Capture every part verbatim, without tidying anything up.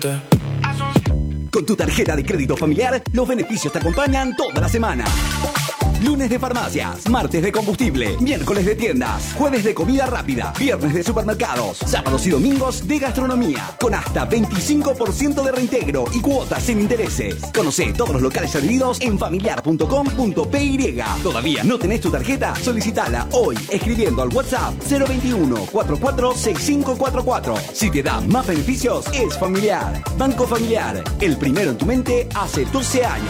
Con tu tarjeta de crédito familiar, los beneficios te acompañan toda la semana. Lunes de farmacias, martes de combustible, miércoles de tiendas, jueves de comida rápida, viernes de supermercados, sábados y domingos de gastronomía, con hasta veinticinco por ciento de reintegro y cuotas sin intereses. Conoce todos los locales adheridos en familiar punto com punto p y. ¿Todavía no tenés tu tarjeta? Solicitala hoy escribiendo al WhatsApp cero veintiuno, cuarenta y cuatro, sesenta y cinco cuarenta y cuatro. Si te da más beneficios, es Familiar. Banco Familiar, el primero en tu mente hace doce años.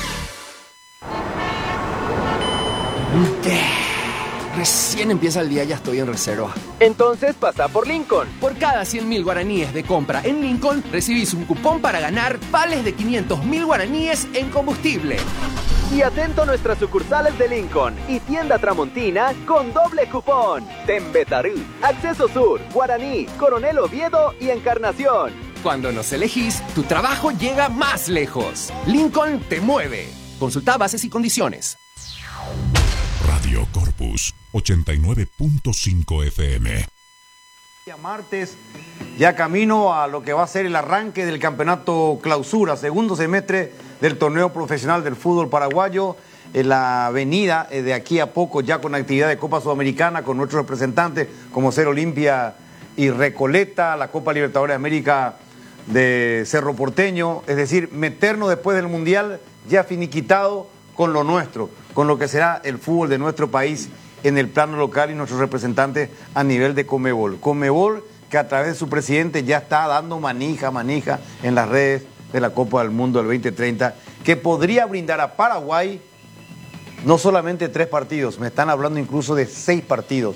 Recién empieza el día, ya estoy en reserva. Entonces pasa por Lincoln. Por cada cien mil guaraníes de compra en Lincoln, recibís un cupón para ganar vales de quinientos mil guaraníes en combustible. Y atento a nuestras sucursales de Lincoln y tienda Tramontina con doble cupón. Tembetarí, Acceso Sur, Guaraní, Coronel Oviedo y Encarnación. Cuando nos elegís, tu trabajo llega más lejos. Lincoln te mueve. Consulta bases y condiciones. Radio Corpus ochenta y nueve punto cinco F M. Martes, ya camino a lo que va a ser el arranque del campeonato clausura, segundo semestre del torneo profesional del fútbol paraguayo. En la avenida eh, de aquí a poco, ya con actividad de Copa Sudamericana, con nuestros representantes como Ser Olimpia y Recoleta, la Copa Libertadores de América de Cerro Porteño, es decir, meternos después del Mundial ya finiquitado con lo nuestro, con lo que será el fútbol de nuestro país en el plano local y nuestros representantes a nivel de Conmebol. Conmebol que a través de su presidente ya está dando manija, manija en las redes de la Copa del Mundo del veinte treinta, que podría brindar a Paraguay no solamente tres partidos, me están hablando incluso de seis partidos.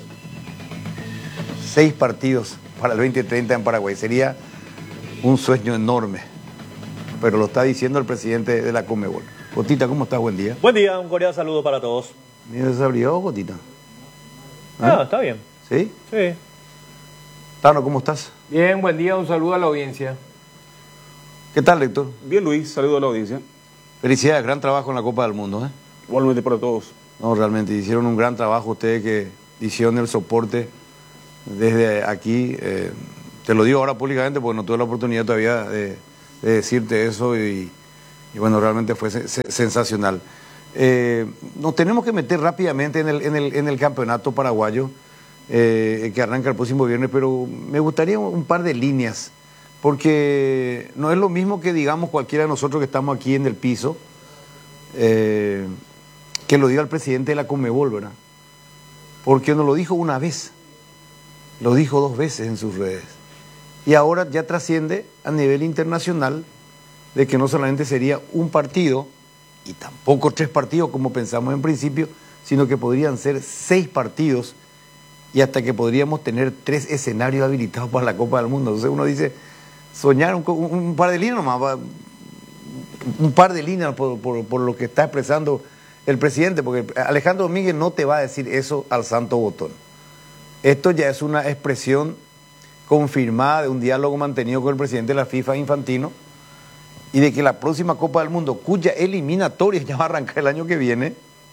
Seis partidos para el veinte treinta en Paraguay. Sería un sueño enorme, pero lo está diciendo el presidente de la Conmebol. Gotita, ¿cómo estás? Buen día. Buen día, un cordial saludo para todos. ¿Me desabrigado, Gotita? ¿Ah? Ah, está bien. ¿Sí? Sí. Tano, ¿cómo estás? Bien, buen día, un saludo a la audiencia. ¿Qué tal, Héctor? Bien, Luis, saludo a la audiencia. Felicidades, gran trabajo en la Copa del Mundo, ¿eh? Igualmente para todos. No, realmente, hicieron un gran trabajo ustedes que hicieron el soporte desde aquí. Eh, te lo digo ahora públicamente porque no tuve la oportunidad todavía de, de decirte eso y, y bueno, realmente fue se, se, sensacional. Eh, nos tenemos que meter rápidamente en el, en el, en el campeonato paraguayo eh, que arranca el próximo viernes, pero me gustaría un par de líneas, porque no es lo mismo que digamos cualquiera de nosotros que estamos aquí en el piso, eh, que lo diga el presidente de la Conmebol, ¿verdad? Porque nos lo dijo una vez, lo dijo dos veces en sus redes, y ahora ya trasciende a nivel internacional de que no solamente sería un partido, y tampoco tres partidos como pensamos en principio, sino que podrían ser seis partidos y hasta que podríamos tener tres escenarios habilitados para la Copa del Mundo. Entonces uno dice, soñar un, un, un par de líneas nomás, un par de líneas por, por, por lo que está expresando el presidente, porque Alejandro Domínguez no te va a decir eso al santo botón. Esto ya es una expresión confirmada de un diálogo mantenido con el presidente de la FIFA, Infantino, y de que la próxima Copa del Mundo, cuya eliminatoria ya va a arrancar el año que viene,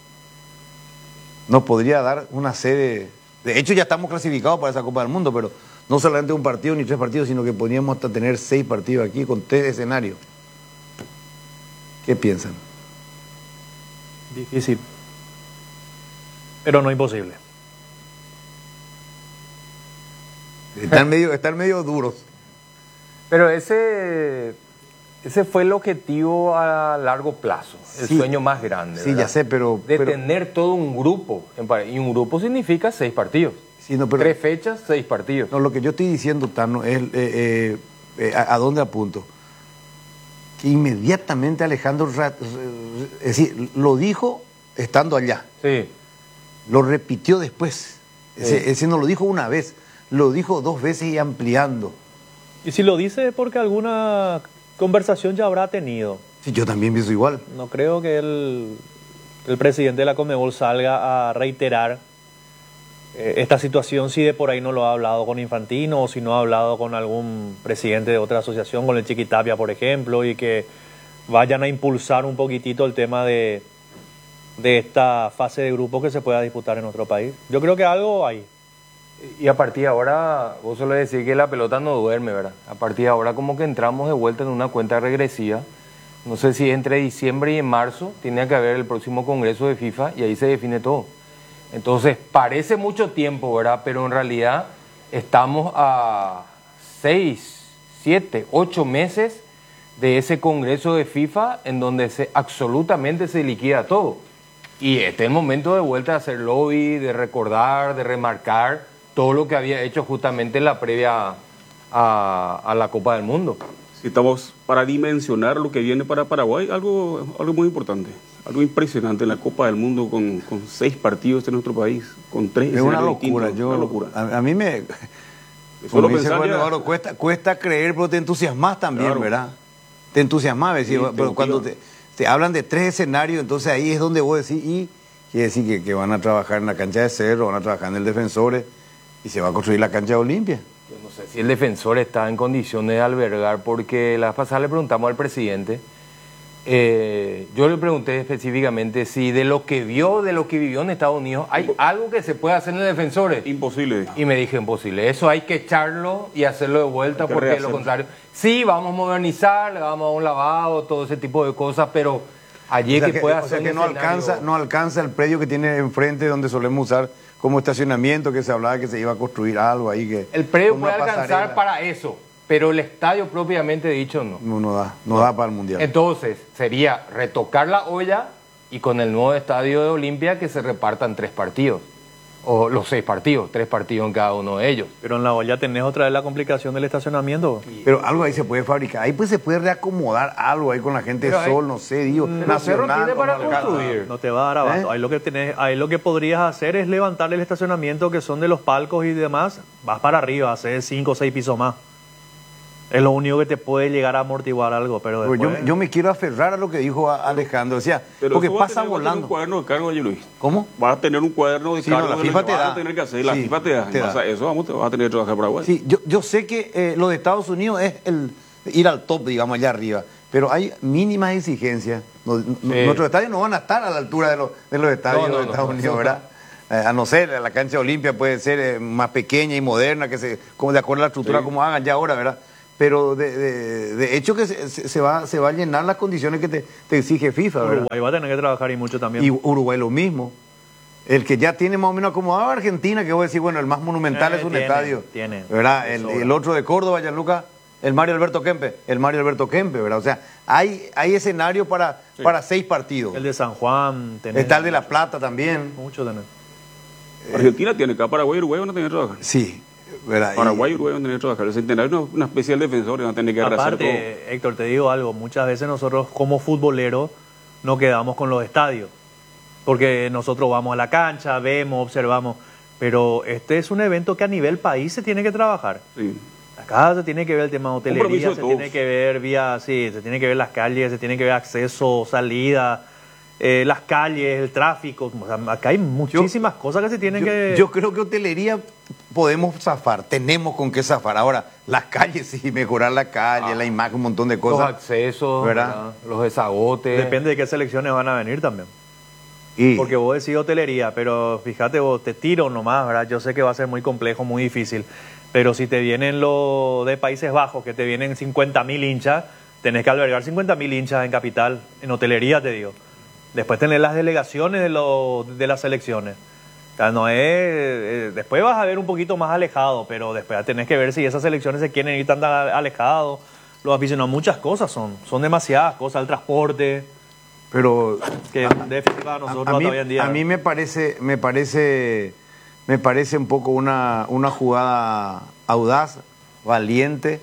nos podría dar una sede. De hecho, ya estamos clasificados para esa Copa del Mundo, pero no solamente un partido ni tres partidos, sino que podríamos hasta tener seis partidos aquí con tres escenarios. ¿Qué piensan? Difícil, pero no imposible. Están medio, están medio duros. Pero ese, ese fue el objetivo a largo plazo, el Sí. sueño más grande. Sí, ¿verdad? ya sé, pero... De pero, tener todo un grupo, en Par- y un grupo significa seis partidos. sí, no, pero Tres fechas, seis partidos. no, lo que yo estoy diciendo, Tano, es eh, eh, eh, a, a dónde apunto. Que inmediatamente Alejandro, Ra- es decir, lo dijo estando allá, Sí. lo repitió después. Ese, Sí. ese no lo dijo una vez, lo dijo dos veces y ampliando. Y si lo dice es porque alguna conversación ya habrá tenido. Sí, yo también pienso igual. No creo que el, el presidente de la Conmebol salga a reiterar eh, esta situación si de por ahí no lo ha hablado con Infantino o si no ha hablado con algún presidente de otra asociación, con el Chiquitapia, por ejemplo, y que vayan a impulsar un poquitito el tema de, de esta fase de grupos que se pueda disputar en nuestro país. Yo creo que algo hay. Y a partir de ahora, vos solo decís que la pelota no duerme, ¿verdad? A partir de ahora como que entramos de vuelta en una cuenta regresiva. No sé si entre diciembre y en marzo tiene que haber el próximo Congreso de FIFA y ahí se define todo. Entonces, parece mucho tiempo, ¿verdad? Pero en realidad estamos a seis, siete, ocho meses de ese Congreso de FIFA en donde se, absolutamente se liquida todo. Y este es el momento de vuelta de hacer lobby, de recordar, de remarcar todo lo que había hecho justamente en la previa a, a la Copa del Mundo. Si estamos para dimensionar lo que viene para Paraguay, algo, algo muy importante, algo impresionante en la Copa del Mundo con, con seis partidos en nuestro país, con tres. Es una locura, yo, una locura. A, a mí me... Solo dice, pensar bueno, ya- Eduardo, cuesta, cuesta creer, pero te entusiasmas también, Claro. ¿verdad? Te entusiasmas, decir, Sí, te pero cuando motiva. te, te hablan de tres escenarios, entonces ahí es donde vos decís, y quiere decir que, que van a trabajar en la cancha de Cerro, van a trabajar en el Defensores, y se va a construir la cancha de Olimpia. Yo no sé si el Defensor está en condiciones de albergar, porque la vez pasada le preguntamos al presidente, eh, yo le pregunté específicamente si de lo que vio, de lo que vivió en Estados Unidos, hay algo que se puede hacer en el Defensores. Imposible. Y me dije, imposible, eso hay que echarlo y hacerlo de vuelta, Hay que porque de lo rehacerlo. contrario, sí, vamos a modernizar, le vamos a dar un lavado, todo ese tipo de cosas, pero allí O sea que, que, pueda o hacer sea que un no escenario- alcanza, no alcanza el predio que tiene enfrente donde solemos usar como estacionamiento, que se hablaba que se iba a construir algo ahí. Que, El predio con una puede alcanzar pasarela. para eso, pero el estadio propiamente dicho no. No, no da, no da para el Mundial. Entonces, sería retocar la olla y con el nuevo estadio de Olimpia que se repartan tres partidos. O los seis partidos, tres partidos en cada uno de ellos. Pero en la olla tenés otra vez la complicación del estacionamiento. Pero algo ahí se puede fabricar, ahí pues se puede reacomodar algo ahí con la gente Pero de ahí- Sol, no sé, digo, Pero Cerro nacional. tiene para no alcanza. construir. No te va a dar abasto. ¿Eh? Ahí lo que tenés, ahí lo que podrías hacer es levantar el estacionamiento que son de los palcos y demás. Vas para arriba, hacer cinco o seis pisos más. Es lo único que te puede llegar a amortiguar algo, pero Pero después... yo, yo me quiero aferrar a lo que dijo a- Alejandro, o sea, Pero porque eso va a pasa tener- va a tener volando. un cuaderno de cargo, oye Luis. ¿Cómo? Vas a tener un cuaderno de Sí, no, cargo la en el FIFA que te vas da. a tener que hacer. La Sí, FIFA te da. te En base da. a eso vamos, te vas a tener que trabajar Paraguay. Sí, yo, yo sé que eh, lo de Estados Unidos es el ir al top, digamos, allá arriba, pero hay mínimas exigencias. No- no- Nuestros estadios no van a estar a la altura de los, de los estadios No, no, de no, Estados no, Unidos, eso ¿verdad? Eh, a no ser, la cancha de Olimpia puede ser eh, más pequeña y moderna, que se, como de acuerdo a la estructura Sí. como hagan ya ahora, ¿verdad? Pero de, de- de hecho que se, se- se va, se va a llenar las condiciones que te, te exige FIFA, ¿verdad? Uruguay va a tener que trabajar y mucho también. Y Uruguay lo mismo. El que ya tiene más o menos acomodado a Argentina, que voy a decir, bueno, el más monumental Eh, es un tiene, estadio. tiene. ¿Verdad? De El, sobra. el otro de Córdoba, Gianluca, el Mario Alberto Kempe. El Mario Alberto Kempe, ¿verdad? O sea, hay, hay escenario para, para seis partidos. El de San Juan. Tenés Está el de La Plata también. Mucho tenés. Argentina tiene acá, Paraguay y Uruguay van a tener que trabajar. Sí, ¿verdad? Y- Paraguay y Uruguay van a tener que trabajar. El centenario es una, una especial defensor y van a tener que rehacer todo. Aparte, Héctor, te digo algo. Muchas veces nosotros como futboleros no quedamos con los estadios. Porque nosotros vamos a la cancha, vemos, observamos. Pero este es un evento que a nivel país se tiene que trabajar. Sí. Acá se tiene que ver el tema de hotelería, Compromiso de se todos. tiene que ver vía, sí, se tiene que ver las calles, se tiene que ver acceso, salida, eh, las calles, el tráfico. O sea, acá hay muchísimas cosas que se tienen yo, que... yo creo que hotelería podemos zafar, tenemos con qué zafar. Ahora, las calles, sí, mejorar la calle, la imagen, un montón de Los cosas. accesos, ¿verdad? ¿verdad? Los desagotes. Depende de qué selecciones van a venir también. Y- Porque vos decís hotelería, pero fíjate vos, te tiro nomás, ¿verdad? Yo sé que va a ser muy complejo, muy difícil, pero si te vienen los de Países Bajos, que te vienen cincuenta mil hinchas, tenés que albergar cincuenta mil hinchas en capital, en hotelería te digo. Después tenés las delegaciones de, los, de las selecciones. O sea, no es, eh, después vas a ver un poquito más alejado, pero después tenés que ver si esas selecciones se quieren ir tan a- alejados. Los aficionados, muchas cosas son, son demasiadas cosas, el transporte, Pero que en definitiva nosotros a, a mí, hasta hoy en día... a mí me parece, me parece, me parece un poco una, una jugada audaz, valiente,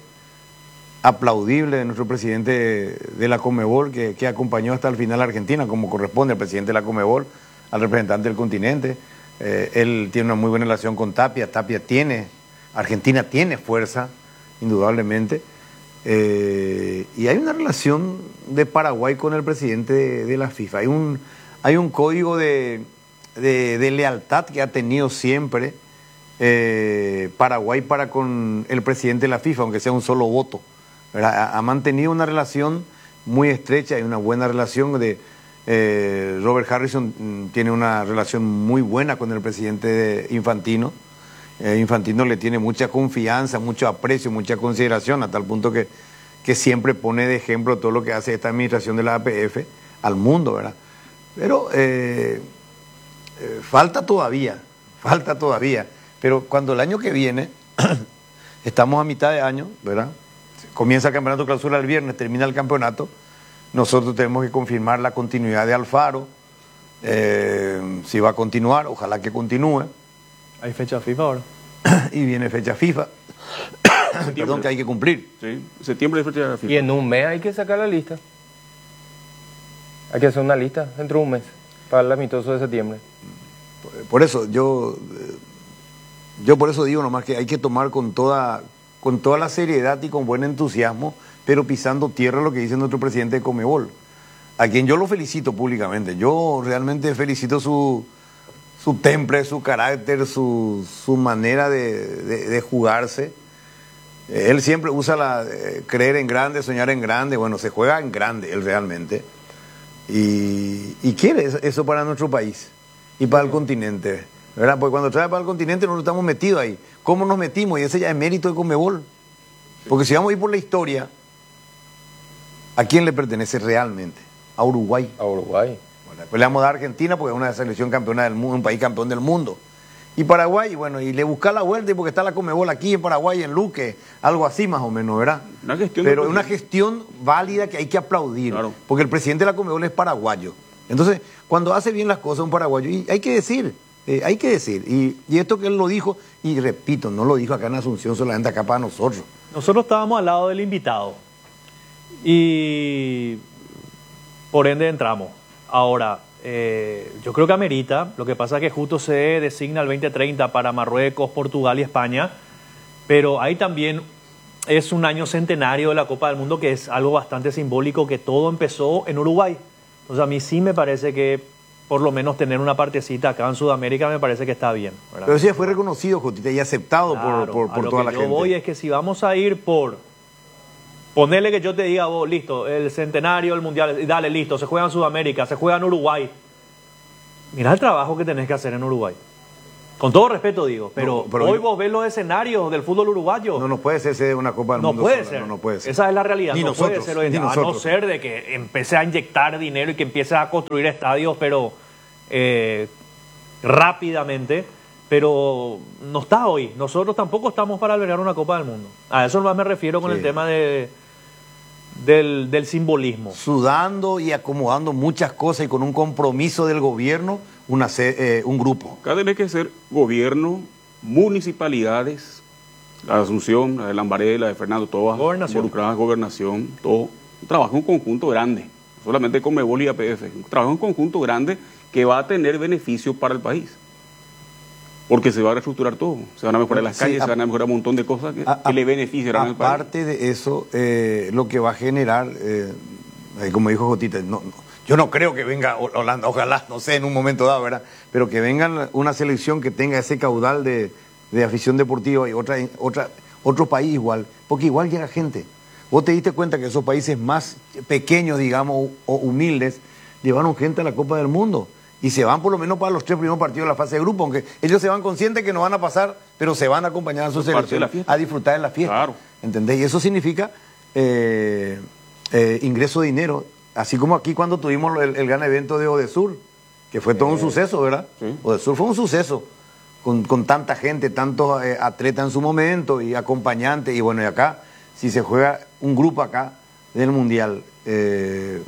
aplaudible de nuestro presidente de la Conmebol, que, que acompañó hasta el final a Argentina, como corresponde al presidente de la Conmebol, al representante del continente. Eh, él tiene una muy buena relación con Tapia. Tapia tiene, Argentina tiene fuerza, indudablemente. Eh, y hay una relación de Paraguay con el presidente de, de la FIFA. Hay un, hay un código de, de, de lealtad que ha tenido siempre eh, Paraguay para con el presidente de la FIFA, aunque sea un solo voto, ¿verdad? Ha, ha mantenido una relación muy estrecha y una buena relación. De eh, Robert Harrison mm, tiene una relación muy buena con el presidente de Infantino. Eh, Infantino le tiene mucha confianza, mucho aprecio, mucha consideración, a tal punto que, que siempre pone de ejemplo todo lo que hace esta administración de la A P F al mundo, ¿verdad? Pero eh, eh, falta todavía, falta todavía. Pero cuando el año que viene, estamos a mitad de año, ¿verdad? Comienza el campeonato clausura el viernes, termina el campeonato, nosotros tenemos que confirmar la continuidad de Alfaro, eh, si va a continuar, ojalá que continúe. Hay fecha FIFA ahora. Y viene fecha FIFA, perdón, que hay que cumplir. Sí, septiembre es fecha FIFA. Y en un mes hay que sacar la lista. Hay que hacer una lista dentro de un mes para el amistoso de septiembre. Por, por eso, yo, yo por eso digo nomás que hay que tomar con toda, con toda la seriedad y con buen entusiasmo, pero pisando tierra lo que dice nuestro presidente de Conmebol, a quien yo lo felicito públicamente. Yo realmente felicito su, su temple, su carácter, su, su manera de, de, de jugarse. Él siempre usa la eh, creer en grande, soñar en grande. Bueno, se juega en grande, él realmente. Y, y quiere eso, eso para nuestro país y para el continente, ¿verdad? Porque cuando trae para el continente nosotros estamos metidos ahí. ¿Cómo nos metimos? Y ese ya es mérito de Conmebol. Porque si vamos a ir por la historia, ¿a quién le pertenece realmente? A Uruguay. A Uruguay. Bueno, después le vamos a dar a Argentina porque es una selección campeona del mundo, un país campeón del mundo. Y Paraguay, bueno, y le busca la vuelta porque está la Conmebol aquí en Paraguay, en Luque, algo así más o menos, ¿verdad? Una gestión Pero de- es una gestión válida que hay que aplaudir, Claro. porque el presidente de la Conmebol es paraguayo. Entonces, cuando hace bien las cosas un paraguayo, y hay que decir, eh, hay que decir, y, y esto que él lo dijo, y repito, no lo dijo acá en Asunción, solamente acá para nosotros. Nosotros estábamos al lado del invitado y por ende entramos. Ahora, eh, yo creo que amerita, lo que pasa es que justo se designa el veinte treinta para Marruecos, Portugal y España, pero ahí también es un año centenario de la Copa del Mundo, que es algo bastante simbólico, que todo empezó en Uruguay. Entonces a mí sí me parece que por lo menos tener una partecita acá en Sudamérica me parece que está bien, ¿verdad? Pero sí ya fue reconocido, Jotita, y aceptado Claro, por, por, a por lo toda que la yo gente. voy es que si vamos a ir por ponerle que yo te diga vos, listo, el centenario, el mundial, y dale, listo, se juega en Sudamérica, se juega en Uruguay. Mirá el trabajo que tenés que hacer en Uruguay. Con todo respeto digo, pero, No, pero hoy yo- vos ves los escenarios del fútbol uruguayo. No nos puede ser sede de una Copa del No Mundo puede sola, ser. No, no puede ser. Esa es la realidad. Ni no nosotros, puede ser hoy en ni día. A no nosotros. ser de que empiece a inyectar dinero y que empiece a construir estadios, pero eh, rápidamente. Pero no está hoy. Nosotros tampoco estamos para albergar una Copa del Mundo. A eso más me refiero con Sí. el tema de, del, del simbolismo. Sudando y acomodando muchas cosas y con un compromiso del gobierno, una, ce- eh, un grupo. Acá tiene que ser gobierno, municipalidades, la de Asunción, la de Lambaré, la de Fernando, todas Gobernación. involucradas, gobernación, todo. Un trabajo en conjunto grande, no solamente con Conmebol y A P F, un trabajo en conjunto grande que va a tener beneficios para el país. Porque se va a reestructurar todo, se van a mejorar las Sí, calles, a- se van a mejorar un montón de cosas que, A- que a- le beneficiarán al país. Aparte de eso, eh, lo que va a generar, eh, eh, como dijo Jotita, no, no, yo no creo que venga Hol- Holanda, ojalá, no sé, en un momento dado, ¿verdad? Pero que venga una selección que tenga ese caudal de, de afición deportiva y otra, otra, otro país igual, porque igual llega gente. Vos te diste cuenta que esos países más pequeños, digamos, o humildes, llevaron gente a la Copa del Mundo. Y se van por lo menos para los tres primeros partidos de la fase de grupo, aunque ellos se van conscientes que no van a pasar, pero se van a acompañar a su Eso es parte de la selección fiesta. a disfrutar de la fiesta. Claro. ¿Entendés? Y eso significa eh, eh, ingreso de dinero, así como aquí cuando tuvimos el, el gran evento de Odesur, que fue todo un suceso, ¿verdad? Sí. Odesur fue un suceso, con, con tanta gente, tantos eh, atletas en su momento y acompañantes, y bueno, y acá, si se juega un grupo acá del Mundial, eh,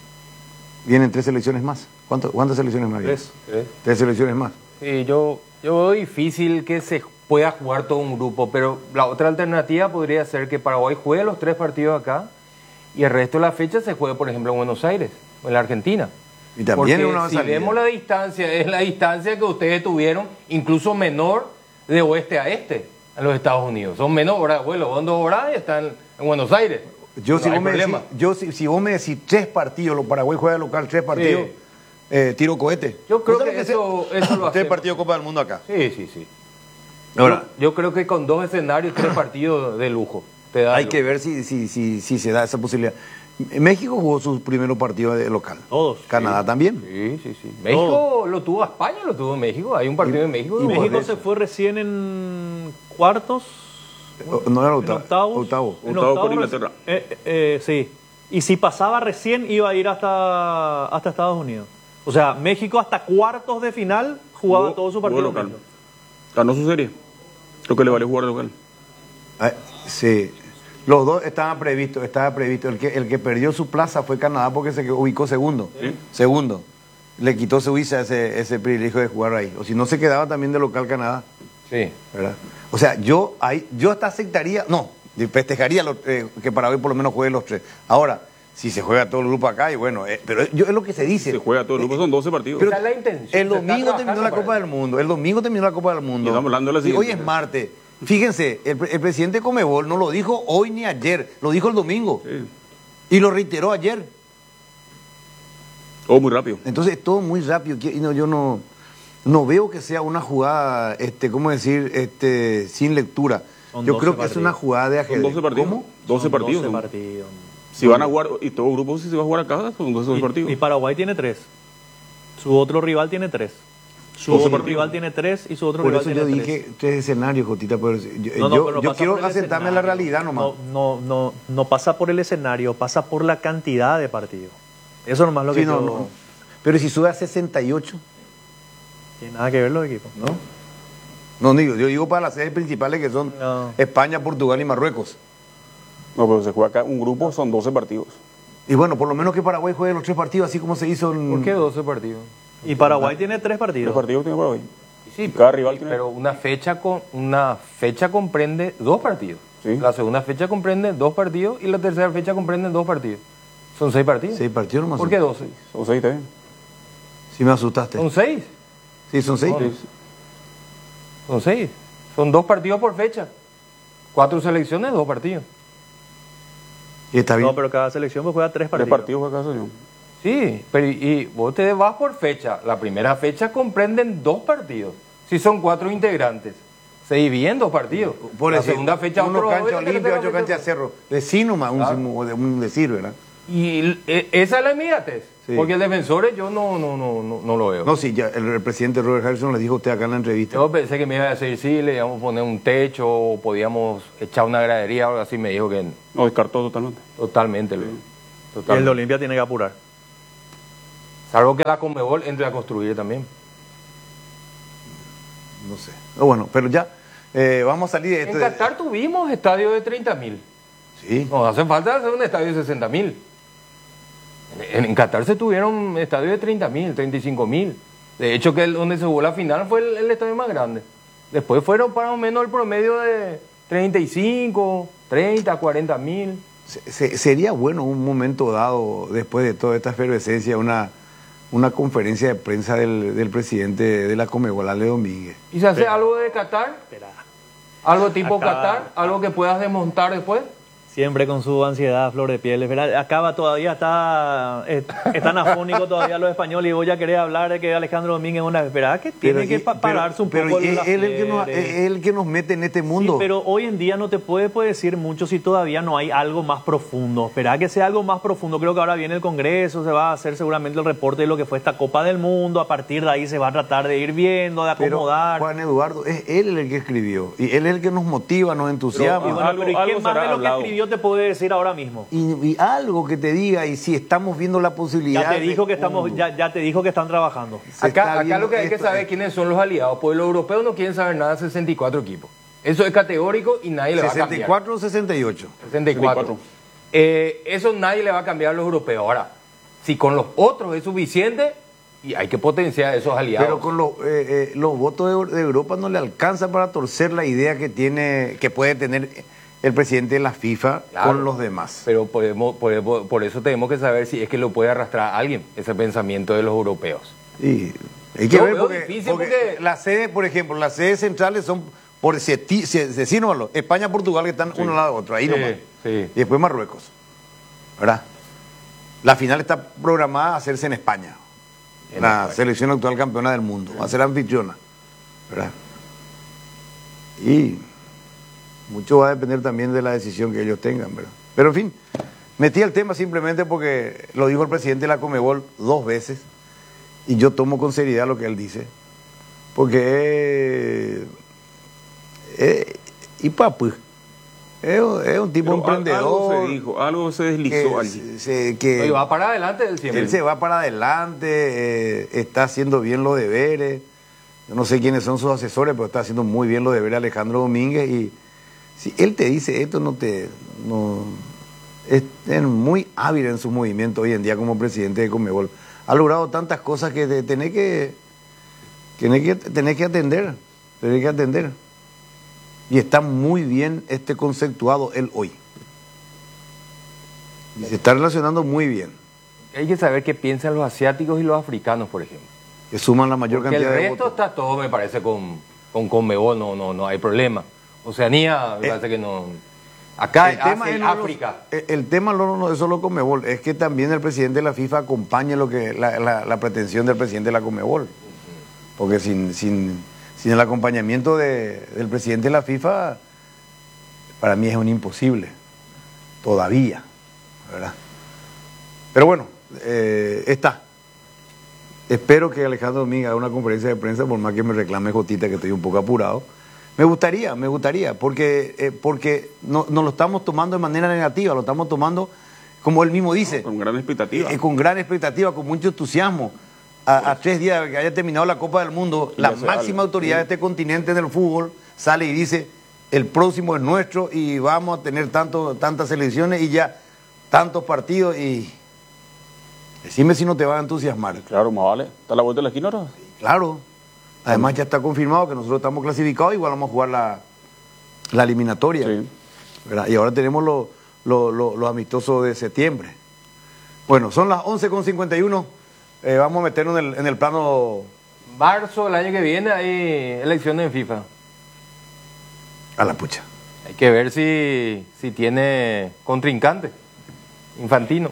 vienen tres selecciones más. ¿Cuánto- ¿Cuántas selecciones más vienen? Tres. ¿Tres? Tres selecciones más. Sí, yo, yo veo difícil que se pueda jugar todo un grupo, pero la otra alternativa podría ser que Paraguay juegue los tres partidos acá y el resto de la fecha se juegue, por ejemplo, en Buenos Aires o en la Argentina. Y también Porque es una si salida. vemos la distancia, es la distancia que ustedes tuvieron, incluso menor de oeste a este, en los Estados Unidos. Son menos horas de vuelo, son dos horas y están en Buenos Aires. Yo, No si hay vos, me decís, problema. yo si, si vos me decís tres partidos, los Paraguay juega local tres partidos, Sí. eh, tiro cohete. Yo creo ¿Vos sabés que se- eso- eso lo Tres hacemos. partidos Copa del Mundo acá. Sí, sí, sí. Ahora, yo, yo creo que con dos escenarios, tres partidos de lujo. Te da hay de que lujo. ver si, si, si, si se da esa posibilidad. México jugó sus primeros partidos de local. Todos. Canadá también. Sí, sí, sí. México lo tuvo a España, lo tuvo México. Hay un partido en México. Y que México jugó. se fue recién en en cuartos. No era octavo. En octavos. Octavo. En Octavo octavos, con Inglaterra. eh, eh, sí. Y si pasaba recién, iba a ir hasta, hasta Estados Unidos. O sea, México hasta cuartos de final jugaba Jugó- todo su jugó partido. local. Ganó su serie. Lo que le vale jugar de local. Ah, sí. Los dos estaban previstos, estaba previsto. El que, el que perdió su plaza fue Canadá porque se ubicó segundo. Sí. Segundo. Le quitó Suiza ese, ese privilegio de jugar ahí. O si no, se quedaba también de local Canadá. Sí. ¿Verdad? O sea, yo ahí, yo hasta aceptaría, no, festejaría los, eh, que Paraguay por lo menos juegue los tres. Ahora, si se juega todo el grupo acá, y bueno, eh, pero yo, es lo que se dice. Se juega todo el grupo, son doce partidos. Pero Esa es la intención. el Se está domingo terminó trabajando la para Copa eso. del Mundo, el domingo terminó la Copa del Mundo. Y estamos hablando de la Y siguiente. hoy es martes. Fíjense, el, pre- el presidente Comebol no lo dijo hoy ni ayer, lo dijo el domingo. Sí. Y lo reiteró ayer. Todo muy rápido. Entonces, todo muy rápido. que- y no, yo no, no veo que sea una jugada, este, ¿cómo decir? Este, sin lectura. Son Yo doce creo que es partidos. una jugada de Son ajedrez. doce partidos. ¿Cómo? doce Son partidos. doce son. partidos. Si van a jugar, y todo grupo, si se va a jugar acá, son doce Y- partidos. Y, Paraguay tiene tres. Su otro rival tiene tres. Su doce otro partidos. rival tiene tres y su otro Por rival eso tiene yo tres. dije tres escenarios, Jotita. Pero yo No, no, yo- pero no yo pasa quiero por el asentarme a la escenario. realidad nomás. No, no, no, no pasa por el escenario, pasa por la cantidad de partidos. Eso nomás lo Sí, que no, yo- no. Pero si sube a sesenta y ocho, Tiene nada que ver los equipos. ¿no? No digo, yo digo para las sedes principales que son No. España, Portugal y Marruecos. No, pero se juega acá un grupo, son doce partidos. Y bueno, por lo menos que Paraguay juegue los tres partidos, así como se hizo en... ¿Por qué doce partidos? Y Paraguay tiene tres Tres partidos. partidos tiene Paraguay. Sí, Cada rival tiene. pero una fecha con una fecha comprende dos partidos. Sí. La segunda fecha comprende dos partidos y la tercera fecha comprende dos partidos. Son seis partidos. Seis partidos nomás. ¿Por qué doce? Son seis también. Sí me asustaste. Son seis. Sí, son seis. No, Son seis. Son dos partidos por fecha. Cuatro selecciones, dos partidos. Y está bien. No, pero cada selección pues juega tres Tres partidos. partidos juega cada selección. Sí, pero y, y vos te vas por fecha. La primera fecha comprenden dos partidos. Si son cuatro integrantes, se dividen dos partidos. Por la decir, segunda fecha uno otro cancha dos y la Olimpia, tercera otro fecha cancha otro. Cerro. Decir nomás, un, Claro. sim- un decir, ¿verdad? Y el- e- esa es la inmediatez. Sí. Porque el defensor yo no, no, no, no, no lo veo. No, sí, ya el, el presidente Robert Harrison le dijo a usted acá en la entrevista. Yo pensé que me iba a decir, sí, le íbamos a poner un techo, o podíamos echar una gradería o algo así. Me dijo que No, descartó totalmente. totalmente. le- Y el totalmente. de Olimpia tiene que apurar. Salvo que la Conmebol entre a construir también. No sé. No, bueno, pero ya eh, vamos a salir de En este... Qatar tuvimos estadio de treinta mil. Sí. Nos hace falta hacer un estadio de sesenta mil. En, en Qatar se tuvieron estadios de treinta mil, treinta y cinco mil. De hecho, que el- donde se jugó la final fue el, el estadio más grande. Después fueron para o menos el promedio de treinta y cinco, treinta, cuarenta mil. Se- se- sería bueno un momento dado, después de toda esta efervescencia, una, una conferencia de prensa del, del presidente de la Conmebol, Ale Domínguez. ¿Y se hace algo de Qatar? Espera. ¿Algo tipo Acá- Qatar? ¿Algo que puedas desmontar después? Siempre con su ansiedad, flor de piel. ¿Verdad? Acaba todavía, está, eh, están afónicos todavía los españoles y vos ya querés hablar de que Alejandro Domínguez es una... ¿Verdad? Que tiene Pero, que y- pa- pararse un pero, poco. pero de es las él el que nos, fieres. es el que nos mete en este mundo. Sí, pero hoy en día no te puede, puede decir mucho si todavía no hay algo más profundo. Esperá que sea algo más profundo. Creo que ahora viene el Congreso, se va a hacer seguramente el reporte de lo que fue esta Copa del Mundo. A partir de ahí se va a tratar de ir viendo, de Pero acomodar. Juan Eduardo, es él el que escribió. Y él es el que nos motiva, nos Y entusiasma. bueno, Algo- pero ¿y qué algo más será de lo que hablado. escribió te puede decir ahora mismo? Y, y algo que te diga, y si estamos viendo la posibilidad. Ya te de dijo que estamos, un- ya, ya te dijo que están trabajando. se está Acá, acá viendo lo que hay que esto, saber eh, quiénes son los aliados, porque los europeos no quieren saber nada de sesenta y cuatro equipos. Eso es categórico y nadie le va a ¿sesenta y cambiar. cuatro o sesenta y ocho? sesenta y cuatro. sesenta y cuatro. Eh, eso nadie le va a cambiar a los europeos. Ahora, si con los otros es suficiente, y hay que potenciar a esos aliados. Pero con los, eh, eh, los votos de, de Europa no le alcanza para torcer la idea que tiene, que puede tener el presidente de la FIFA Claro. con los demás. Pero podemos, por, por eso tenemos que saber si es que lo puede arrastrar a alguien, ese pensamiento de los europeos. Y hay que Yo ver veo porque, difícil porque porque- las sedes, por ejemplo, las sedes centrales son por seti- se- decírnoslo, España, Portugal, que están uno al lado de otro, ahí Sí, nomás. sí. Y después Marruecos. ¿Verdad? La final está programada a hacerse en España. En la España. selección actual campeona del mundo. Va a ser anfitriona. ¿Verdad? Y mucho va a depender también de la decisión que ellos tengan, ¿verdad? Pero en fin, metí el tema simplemente porque lo dijo el presidente de la Conmebol dos veces y yo tomo con seriedad lo que él dice, porque Eh, y papu. Es, es un tipo Pero emprendedor. Algo se dijo, algo se deslizó que, allí. se- que Oye, va para adelante él siempre. él se va para adelante, eh, está haciendo bien los deberes. Yo no sé quiénes son sus asesores, pero está haciendo muy bien los deberes Alejandro Domínguez. Y si él te dice esto, no te. No, es, es muy hábil en sus movimientos hoy en día como presidente de Conmebol. Ha logrado tantas cosas que te- tenés que. Tenés que, tenés que atender. Tenés que atender. Y está muy bien este conceptuado él hoy. Y se está relacionando muy bien. Hay que saber qué piensan los asiáticos y los africanos, por ejemplo. Que suman la mayor Porque el cantidad de resto votos. está todo, me parece, con, con Conmebol, no, no, no hay problema. Oceanía, me Eh, parece que no. Acá El Asia tema, y es no África. los- el, el tema no, no es solo Conmebol, es que también el presidente de la FIFA acompaña lo que la, la- la pretensión del presidente de la Conmebol. Porque sin, sin, sin el acompañamiento de- del presidente de la FIFA, para mí es un imposible. Todavía, ¿verdad? Pero bueno, eh, está. Espero que Alejandro Domínguez haga una conferencia de prensa, por más que me reclame Jotita, que estoy un poco apurado. Me gustaría, me gustaría, porque, eh, porque no, no lo estamos tomando de manera negativa, lo estamos tomando, como él mismo dice, Con gran expectativa. eh, con gran expectativa, con mucho entusiasmo. A, a tres días de que haya terminado la Copa del Mundo, Y la ya se máxima habla. autoridad de este continente en el fútbol sale y dice, el próximo es nuestro y vamos a tener tanto, tantas selecciones y ya tantos partidos y... Decime si no te va a entusiasmar. Claro, más vale. ¿Está a la vuelta de la esquina ahora? Claro. Además ya está confirmado que nosotros estamos clasificados, igual vamos a jugar la, la eliminatoria. Sí. ¿Verdad? Y ahora tenemos los lo, lo, lo amistosos de septiembre. Bueno, son las once con cincuenta y uno. Eh, vamos a meternos en el, en el plano Marzo, el año que viene, hay elecciones en FIFA. a la pucha. Hay que ver si, si tiene contrincante. Infantino.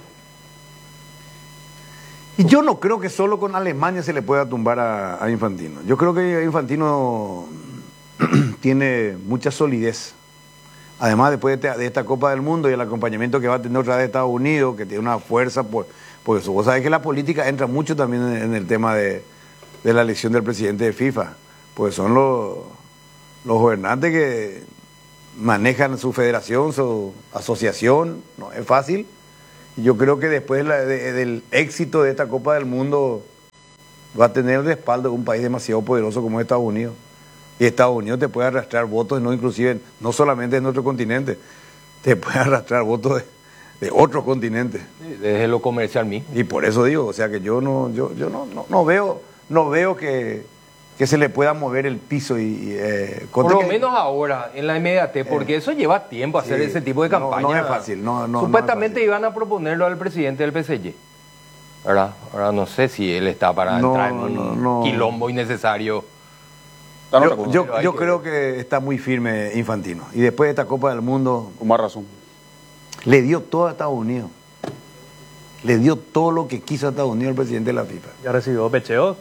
Y yo no creo que solo con Alemania se le pueda tumbar a, a Infantino. Yo creo que Infantino tiene mucha solidez. Además, después de, esta- de esta Copa del Mundo y el acompañamiento que va a tener otra vez de Estados Unidos, que tiene una fuerza, por, por eso. Vos sabés que la política entra mucho también en, en el tema de, de la elección del presidente de FIFA. Pues son los, los gobernantes que manejan su federación, su asociación. No es fácil. Y yo creo que después la- de- del éxito de esta Copa del Mundo va a tener el respaldo de un país demasiado poderoso como Estados Unidos. Y Estados Unidos te puede arrastrar votos, no inclusive, no solamente de nuestro continente, te puede arrastrar votos de, de otros continentes. Desde lo comercial mismo. Y por eso digo, o sea que yo no, yo, yo no, no, no veo, no veo que, que se le pueda mover el piso y, y, eh, Por contra lo que- menos ahora, en la inmediatez, porque eso lleva tiempo hacer sí, ese tipo de no, campaña. no es fácil, no, no, no es Supuestamente fácil. iban a proponerlo al presidente del P S G. ¿Verdad? Ahora no sé si él está para No, entrar en un no, no. quilombo innecesario. Está en Yo, otra cosa. yo, Pero hay yo que creo que está muy firme Infantino. Y después de esta Copa del Mundo, Con más razón. le dio todo a Estados Unidos. Le dio todo lo que quiso a Estados Unidos el presidente de la FIFA. Ya recibió pecheo.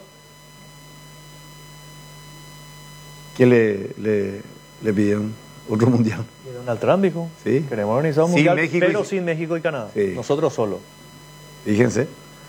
¿Qué le, le, le pidieron? Otro mundial. Y Donald Trump dijo, Sí. queremos organizar un Sin mundial, México y- pero sin México y Canadá. Sí. Nosotros solo. Fíjense,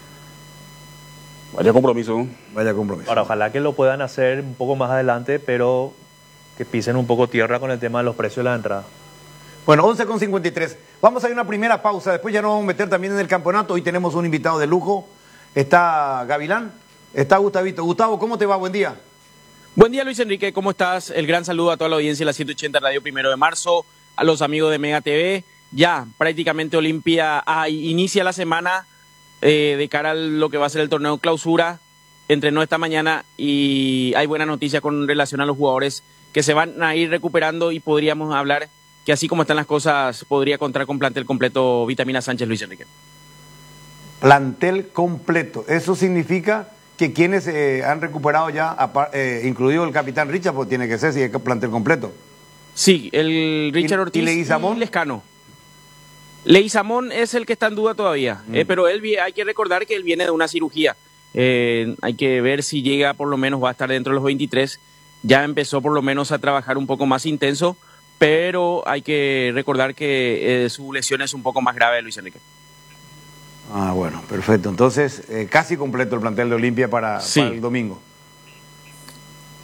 Vaya compromiso. vaya compromiso. Ahora, ojalá que lo puedan hacer un poco más adelante, pero que pisen un poco tierra con el tema de los precios de la entrada. Bueno, once con cincuenta y tres. Vamos a ir a una primera pausa. Después ya nos vamos a meter también en el campeonato. Hoy tenemos un invitado de lujo. Está Gavilán, está Gustavito. Gustavo, ¿cómo te va? Buen día. Buen día, Luis Enrique, ¿cómo estás? El gran saludo a toda la audiencia de la ciento ochenta Radio Primero de Marzo, a los amigos de Mega T V. Ya prácticamente Olimpia ah, inicia la semana eh, de cara a lo que va a ser el torneo clausura. Entrenó esta mañana y hay buena noticia con relación a los jugadores que se van a ir recuperando y podríamos hablar que así como están las cosas podría contar con plantel completo Vitamina Sánchez, Luis Enrique. Plantel completo. Eso significa que quienes eh, han recuperado ya, apar- eh, incluido el capitán Richard, pues tiene que ser si es plantel completo. Sí, el Richard ¿Y- y Ortiz y, Leguizamón? Lescano. Leguizamón es el que está en duda todavía, Mm. eh, pero él vi- hay que recordar que él viene de una cirugía. Eh, hay que ver si llega, por lo menos va a estar dentro de los veintitrés. Ya empezó por lo menos a trabajar un poco más intenso, pero hay que recordar que eh, su lesión es un poco más grave, Luis Enrique. Ah, bueno, perfecto. Entonces, eh, casi completo el plantel de Olimpia para, Sí. para el domingo.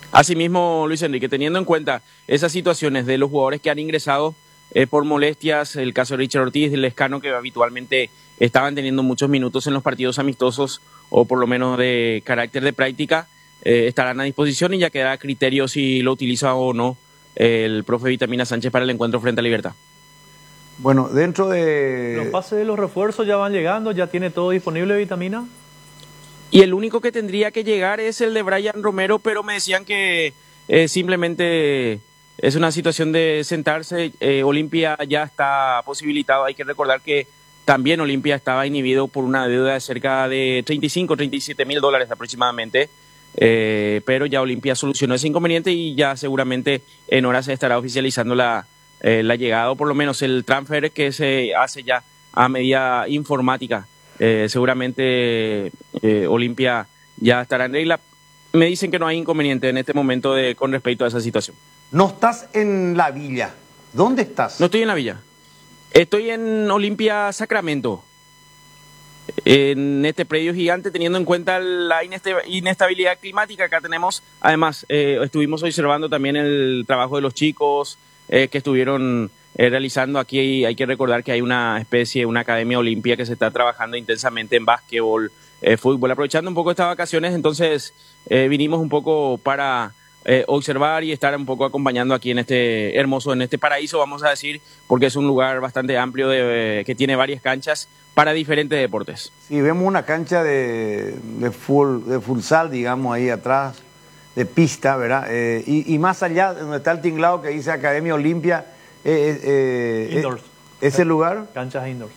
Asimismo, Luis Enrique, teniendo en cuenta esas situaciones de los jugadores que han ingresado eh, por molestias, el caso de Richard Ortiz, del Lescano, que habitualmente estaban teniendo muchos minutos en los partidos amistosos o por lo menos de carácter de práctica, eh, estarán a disposición y ya quedará a criterio si lo utiliza o no eh, el profe Vitamina Sánchez para el encuentro frente a Libertad. Bueno, dentro de... Los pases de los refuerzos ya van llegando, ya tiene todo disponible Vitamina. Y el único que tendría que llegar es el de Brian Romero, pero me decían que eh, simplemente es una situación de sentarse. Eh, Olimpia ya está posibilitado. Hay que recordar que también Olimpia estaba inhibido por una deuda de cerca de treinta y cinco, treinta y siete mil dólares aproximadamente. Eh, pero ya Olimpia solucionó ese inconveniente y ya seguramente en horas se estará oficializando la, eh, la llegada, o por lo menos el transfer que se hace ya a medida informática. Eh, seguramente eh, Olimpia ya estará en regla. Me dicen que no hay inconveniente en este momento de, con respecto a esa situación. No estás en la villa. ¿Dónde estás? No estoy en la villa. Estoy en Olimpia Sacramento, en este predio gigante, teniendo en cuenta la inestabilidad climática. Acá tenemos, además, eh, estuvimos observando también el trabajo de los chicos eh, que estuvieron eh, realizando aquí. Hay que recordar que hay una especie, una academia Olimpia que se está trabajando intensamente en básquetbol, eh, fútbol, aprovechando un poco estas vacaciones. Entonces eh, vinimos un poco para eh, observar y estar un poco acompañando aquí en este hermoso, en este paraíso, vamos a decir, porque es un lugar bastante amplio de, eh, que tiene varias canchas para diferentes deportes. Sí, vemos una cancha de, de, full, de futsal, digamos, ahí atrás, de pista, ¿verdad? Eh, y, y más allá, donde está el tinglado que dice Academia Olimpia, eh, eh, Indoors. ¿ese lugar? Canchas indoors.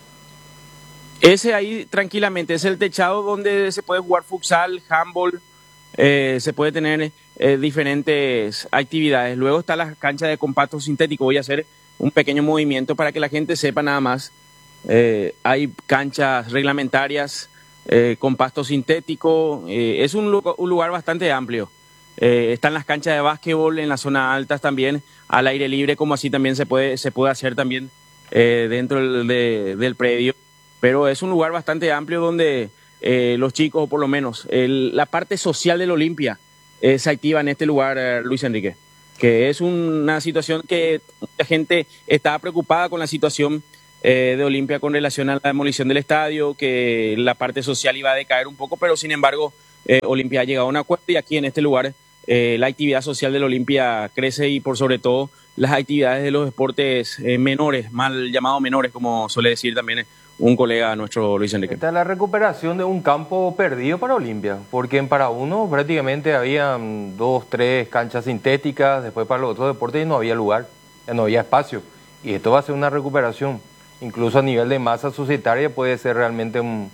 Ese ahí tranquilamente es el techado donde se puede jugar futsal, handball, eh, se puede tener eh, diferentes actividades. Luego está la cancha de compacto sintético. Voy a hacer un pequeño movimiento para que la gente sepa nada más. Eh, hay canchas reglamentarias, eh, con pasto sintético. Eh, es un, lu- un lugar bastante amplio. Eh, están las canchas de básquetbol en las zonas altas también, al aire libre, como así también se puede, se puede hacer también eh, dentro del, de, del predio. Pero es un lugar bastante amplio donde eh, los chicos, o por lo menos el, la parte social del Olimpia, eh, se activa en este lugar, eh, Luis Enrique, que es una situación que mucha gente está preocupada con la situación eh, de Olimpia con relación a la demolición del estadio, que la parte social iba a decaer un poco, pero sin embargo eh, Olimpia ha llegado a un acuerdo y aquí en este lugar eh, la actividad social del Olimpia crece y por sobre todo las actividades de los deportes eh, menores, mal llamados menores, como suele decir también un colega nuestro, Luis Enrique. Esta es la recuperación de un campo perdido para Olimpia, porque en para uno prácticamente había dos, tres canchas sintéticas, después para los otros deportes no había lugar, no había espacio, y esto va a ser una recuperación, incluso a nivel de masa societaria puede ser realmente un,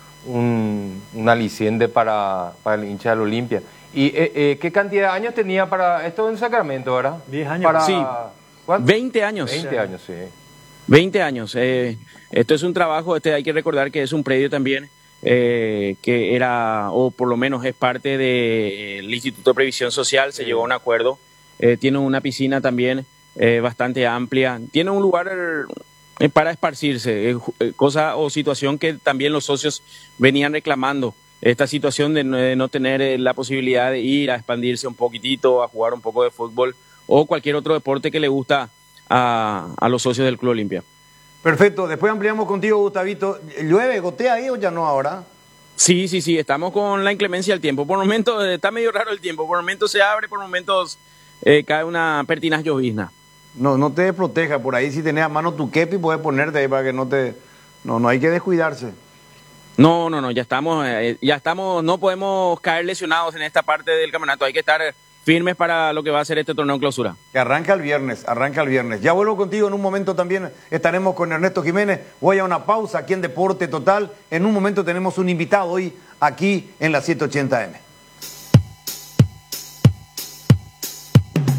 un, un aliciente para, para el hincha del Olimpia. ¿Y eh, eh, qué cantidad de años tenía para esto en Sacramento, verdad? diez años. Para, Sí, ¿cuánto? veinte años. veinte años, sí. veinte años. Eh, esto es un trabajo, este hay que recordar que es un predio también eh, que era, o por lo menos es parte del Instituto de Previsión Social, se Sí. llegó a un acuerdo. Eh, tiene una piscina también eh, bastante amplia. Tiene un lugar eh, para esparcirse, eh, eh, cosa o situación que también los socios venían reclamando. Esta situación de no, de no tener eh, la posibilidad de ir a expandirse un poquitito, a jugar un poco de fútbol o cualquier otro deporte que le gusta a, a los socios del Club Olimpia. Perfecto, después ampliamos contigo, Gustavito. ¿Llueve, gotea ahí o ya no ahora? Sí, sí, sí, estamos con la inclemencia del tiempo. Por momentos eh, está medio raro el tiempo, por momentos se abre, por momentos eh, cae una pertinaz llovizna. No, no te desproteja, por ahí si tenés a mano tu kepi puedes ponerte ahí para que no te... No, no hay que descuidarse. No, no, no, ya estamos, eh, ya estamos, no podemos caer lesionados en esta parte del campeonato, hay que estar firmes para lo que va a ser este torneo en clausura. Que arranca el viernes, arranca el viernes. Ya vuelvo contigo en un momento también, estaremos con Ernesto Jiménez. Voy a una pausa aquí en Deporte Total. En un momento tenemos un invitado hoy aquí en la setecientos ochenta eme.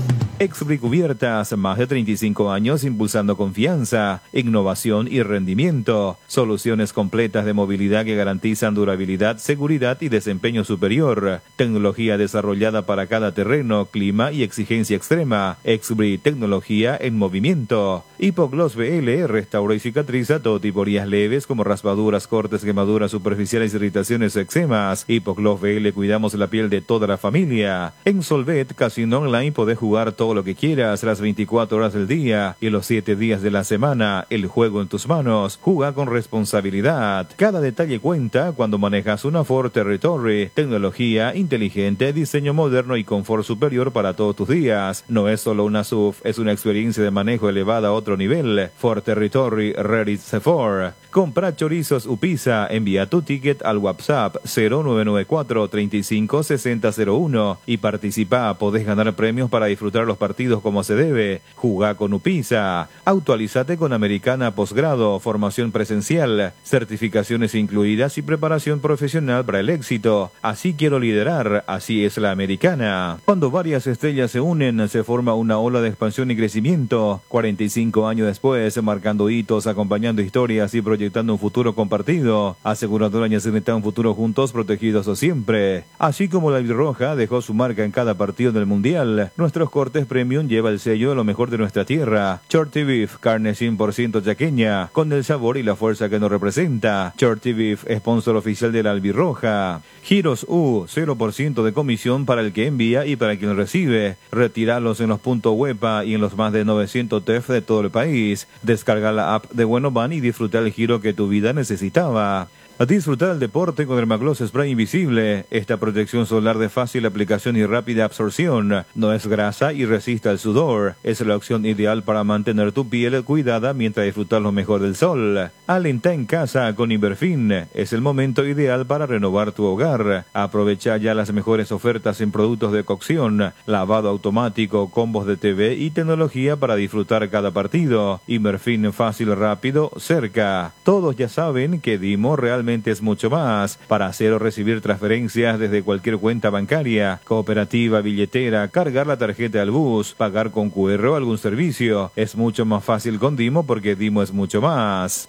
Exbri Cubiertas, más de treinta y cinco años impulsando confianza, innovación y rendimiento. Soluciones completas de movilidad que garantizan durabilidad, seguridad y desempeño superior. Tecnología desarrollada para cada terreno, clima y exigencia extrema. Exbri, tecnología en movimiento. Hipogloss B L restaura y cicatriza todo tipo de heridas leves como raspaduras, cortes, quemaduras superficiales, irritaciones o eczemas. Hipogloss B L, cuidamos la piel de toda la familia. En Solvet Casino Online podés jugar todo lo que quieras las veinticuatro horas del día y los siete días de la semana. El juego en tus manos. Juega con responsabilidad. Cada detalle cuenta cuando manejas una Ford Territory. Tecnología inteligente, diseño moderno y confort superior para todos tus días. No es solo una S U V, es una experiencia de manejo elevada a otro nivel. Ford Territory Ready Ford. Compra chorizos Upisa. Envía tu ticket al WhatsApp cero nueve nueve cuatro, treinta y cinco, sesenta cero uno y participa. Podés ganar premios para disfrutar los partidos como se debe. Jugá con Upisa. Actualizate con Americana Posgrado, formación presencial, certificaciones incluidas y preparación profesional para el éxito. Así quiero liderar, así es la Americana. Cuando varias estrellas se unen, se forma una ola de expansión y crecimiento. cuarenta y cinco años después, marcando hitos, acompañando historias y proyectando un futuro compartido. Aseguradora Ñacerneta, un futuro juntos, protegidos o siempre. Así como la Albirroja dejó su marca en cada partido del Mundial, nuestros cortes premium lleva el sello de lo mejor de nuestra tierra. Shorty Beef, carne cien por ciento chaqueña, con el sabor y la fuerza que nos representa. Shorty Beef, sponsor oficial de la Albirroja. Giros U, cero por ciento de comisión para el que envía y para quien recibe. Retiralos en los puntos Huepa y en los más de novecientos T E F de todo el país. Descarga la app de Buenoban y disfruta el giro que tu vida necesitaba. A disfrutar el deporte con Dermagloss Spray Invisible. Esta protección solar de fácil aplicación y rápida absorción. No es grasa y resiste al sudor. Es la opción ideal para mantener tu piel cuidada mientras disfrutas lo mejor del sol. Alenta en casa con Iberfin. Es el momento ideal para renovar tu hogar. Aprovecha ya las mejores ofertas en productos de cocción, lavado automático, combos de T V y tecnología para disfrutar cada partido. Iberfin, fácil, rápido, cerca. Todos ya saben que Dimo realmente es mucho más. Para hacer o recibir transferencias desde cualquier cuenta bancaria, cooperativa, billetera, cargar la tarjeta al bus, pagar con Q R o algún servicio. Es mucho más fácil con Dimo porque Dimo es mucho más.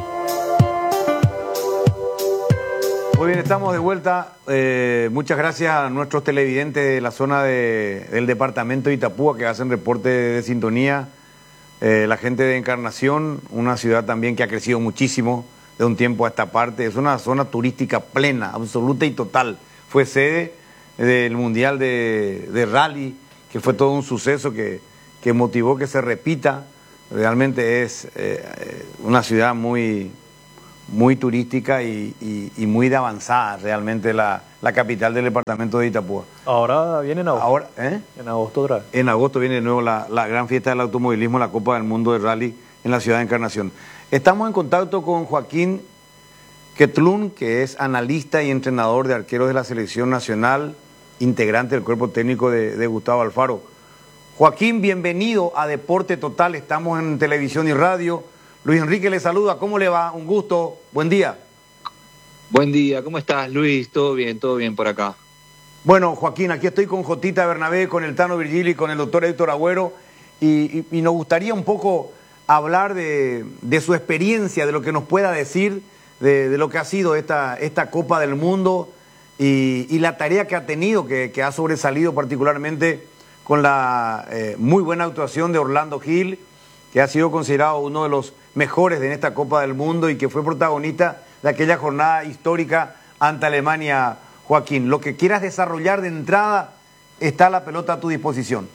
Muy bien, estamos de vuelta. Eh, muchas gracias a nuestros televidentes de la zona de, del departamento de Itapúa que hacen reporte de sintonía. Eh, la gente de Encarnación, una ciudad también que ha crecido muchísimo de un tiempo a esta parte. Es una zona turística plena, absoluta y total. Fue sede del Mundial de, de Rally, que fue todo un suceso que, que motivó que se repita. Realmente es eh, una ciudad muy, muy turística y, y, y muy de avanzada, realmente la, la capital del departamento de Itapúa. Ahora viene en agosto. Ahora, ¿eh? En agosto otra vez. En agosto viene de nuevo la, la gran fiesta del automovilismo, la Copa del Mundo de Rally en la ciudad de Encarnación. Estamos en contacto con Joaquín Quetlún, que es analista y entrenador de arqueros de la Selección Nacional, integrante del cuerpo técnico de, de Gustavo Alfaro. Joaquín, bienvenido a Deporte Total, estamos en televisión y radio. Luis Enrique le saluda, ¿cómo le va? Un gusto, buen día. Buen día, ¿cómo estás, Luis? Todo bien, todo bien por acá. Bueno, Joaquín, aquí estoy con Jotita Bernabé, con el Tano Virgili y con el doctor Héctor Agüero, y, y, y nos gustaría un poco hablar de, de su experiencia, de lo que nos pueda decir, de, de lo que ha sido esta, esta Copa del Mundo y, y la tarea que ha tenido, que, que ha sobresalido particularmente con la eh, muy buena actuación de Orlando Gil, que ha sido considerado uno de los mejores en esta Copa del Mundo y que fue protagonista de aquella jornada histórica ante Alemania. Joaquín, lo que quieras desarrollar de entrada, está la pelota a tu disposición.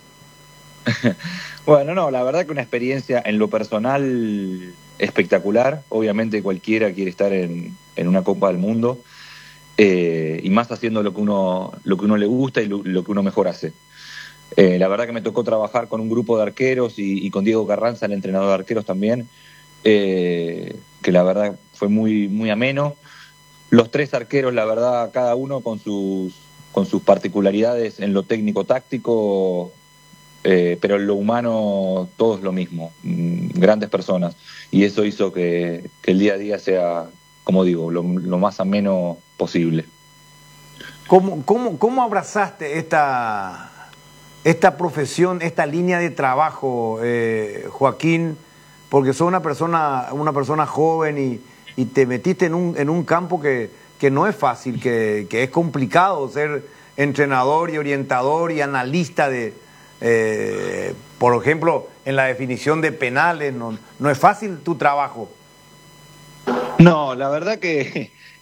Bueno, no, la verdad que una experiencia en lo personal espectacular. Obviamente cualquiera quiere estar en, en una Copa del Mundo, eh, y más haciendo lo que uno, lo que uno le gusta y lo, lo que uno mejor hace. Eh, la verdad que me tocó trabajar con un grupo de arqueros y, y con Diego Carranza, el entrenador de arqueros también, eh, que la verdad fue muy, muy ameno. Los tres arqueros, la verdad, cada uno con sus, con sus particularidades en lo técnico-táctico, eh, pero en lo humano todos lo mismo, grandes personas. Y eso hizo que, que el día a día sea, como digo, lo, lo más ameno posible. ¿Cómo, cómo, cómo abrazaste esta, esta profesión, esta línea de trabajo, eh, Joaquín, porque sos una persona, una persona joven y, y te metiste en un, en un campo que, que no es fácil, que, que es complicado ser entrenador y orientador y analista de, eh, por ejemplo, en la definición de penales, no, no es fácil tu trabajo. No, la verdad que